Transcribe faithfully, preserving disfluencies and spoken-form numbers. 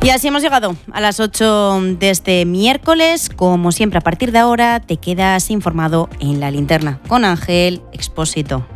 Y así hemos llegado a las ocho de este miércoles. Como siempre, a partir de ahora te quedas informado en La Linterna con Ángel Expósito.